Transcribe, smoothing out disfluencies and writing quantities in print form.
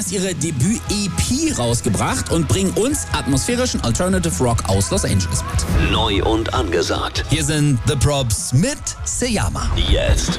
jetzt ihre Debüt-EP rausgebracht und bringen uns atmosphärischen Alternative Rock aus Los Angeles mit. Neu und angesagt. Hier sind The Props mit Seyama. Jetzt